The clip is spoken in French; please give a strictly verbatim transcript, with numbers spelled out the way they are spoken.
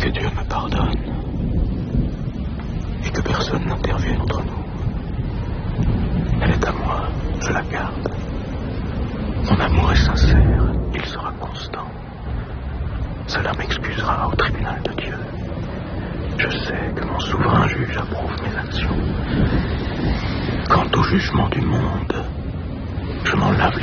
Que Dieu me pardonne et que personne n'intervienne entre nous. Elle est à moi, je la garde. Mon amour est sincère, il sera constant. Cela m'excusera au tribunal de Dieu. Je sais que mon souverain juge approuve mes actions. Quant au jugement du monde, je m'en lave les